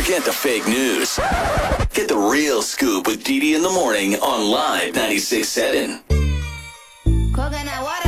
Forget the fake news. Get the real scoop with Dee Dee in the morning on Live 96.7. Coconut water.